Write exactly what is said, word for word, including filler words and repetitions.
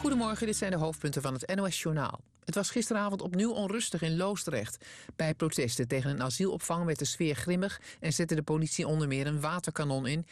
Goedemorgen, dit zijn de hoofdpunten van het N O S-journaal. Het was gisteravond opnieuw onrustig in Loosdrecht. Bij protesten tegen een asielopvang werd de sfeer grimmig en zette de politie onder meer een waterkanon in